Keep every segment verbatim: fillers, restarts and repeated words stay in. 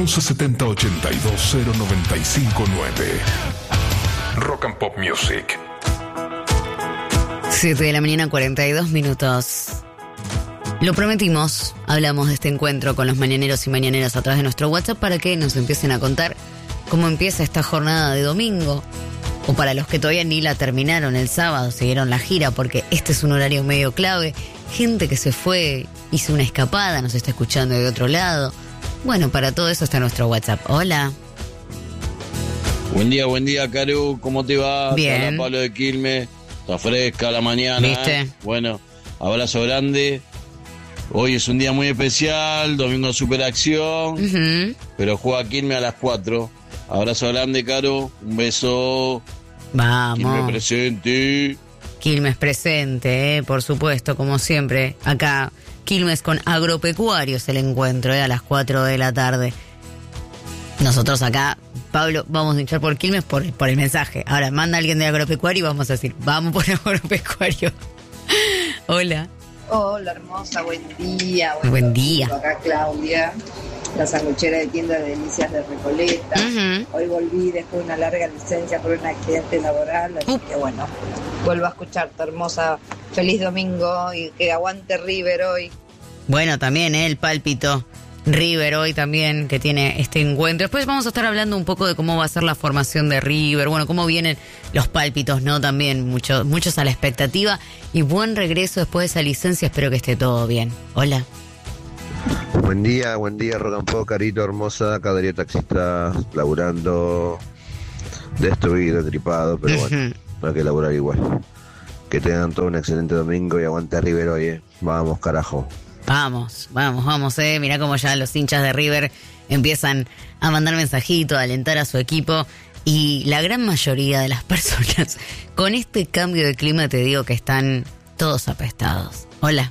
once setenta ochenta y dos cero noventa y cinco nueve. Rock and Pop Music. siete de la mañana, cuarenta y dos minutos. Lo prometimos, hablamos de este encuentro con los mañaneros y mañaneras a través de nuestro WhatsApp para que nos empiecen a contar cómo empieza esta jornada de domingo. O para los que todavía ni la terminaron el sábado, siguieron la gira, porque este es un horario medio clave. Gente que se fue, hizo una escapada, nos está escuchando de otro lado. Bueno, para todo eso está nuestro WhatsApp. Hola. Buen día, buen día, Caru. ¿Cómo te va? Bien. Hola, Pablo de Quilmes. Está fresca la mañana. ¿Viste? ¿eh? Bueno, abrazo grande. Hoy es un día muy especial, domingo de superacción, Uh-huh. pero juega Quilmes a las cuatro. Abrazo grande, Caro. Un beso. Vamos. Quilmes presente. Quilmes presente, eh, por supuesto, como siempre. Acá, Quilmes con agropecuarios el encuentro, eh, a las cuatro de la tarde. Nosotros acá, Pablo, vamos a hinchar por Quilmes por, por el mensaje. Ahora, manda alguien de agropecuario y vamos a decir, vamos por agropecuario. Hola. Hola, hermosa, buen día. Buen día. Acá Claudia, la sanguchera de tienda de delicias de Recoleta. Uh-huh. Hoy volví después de una larga licencia por un accidente laboral, así Uh. que bueno, vuelvo a escucharte, hermosa. Feliz domingo y que aguante River hoy. Bueno, también, eh, el pálpito. River hoy también, que tiene este encuentro. Después vamos a estar hablando un poco de cómo va a ser la formación de River, bueno, cómo vienen los pálpitos, ¿no? También muchos muchos a la expectativa. Y buen regreso después de esa licencia, espero que esté todo bien. Hola. Buen día, buen día, Rock and Pop, Carito, hermosa. Cada día taxista, laburando, destruido, tripado, pero bueno, no hay que laburar igual. Que tengan todo un excelente domingo y aguante River hoy, ¿eh? Vamos, carajo. Vamos, vamos, vamos, eh. Mirá cómo ya los hinchas de River empiezan a mandar mensajitos, a alentar a su equipo. Y la gran mayoría de las personas, con este cambio de clima, te digo que están todos apestados. Hola.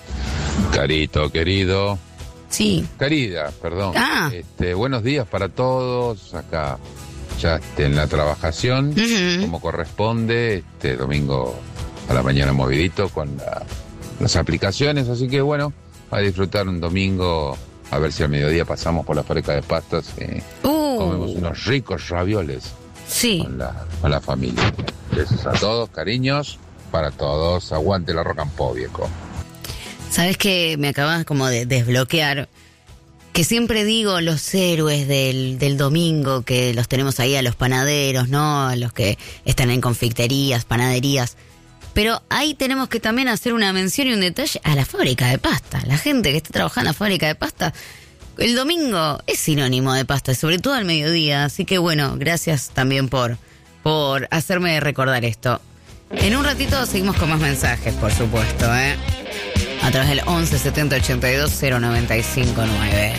Carito, querido. Sí. Querida, perdón. Ah. Este, buenos días para todos. Acá ya este, en la trabajación, Uh-huh. como corresponde, este domingo a la mañana movidito con la, las aplicaciones. Así que bueno, a disfrutar un domingo. A ver si al mediodía pasamos por la fábrica de pastas y Uh. comemos unos ricos ravioles Sí. con la, con la familia. Besos a todos, cariños para todos. Aguante la Rock and Pop, viejo. ¿Sabes qué? Me acabas como de desbloquear. Que siempre digo los héroes del, del domingo, que los tenemos ahí a los panaderos, ¿no? A los que están en confiterías, panaderías. Pero ahí tenemos que también hacer una mención y un detalle a la fábrica de pasta. La gente que está trabajando en la fábrica de pasta, el domingo es sinónimo de pasta, sobre todo al mediodía. Así que bueno, gracias también por, por hacerme recordar esto. En un ratito seguimos con más mensajes, por supuesto, ¿eh? A través del once setenta ochenta y dos cero noventa y cinco nueve.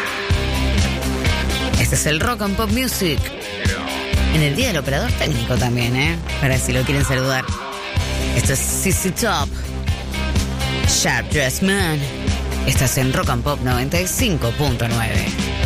Este es el Rock and Pop Music. En el día del operador técnico también, ¿eh? Para si lo quieren saludar. Esto es C C Top. Sharp Dressed Man. Estás en Rock and Pop noventa y cinco punto nueve.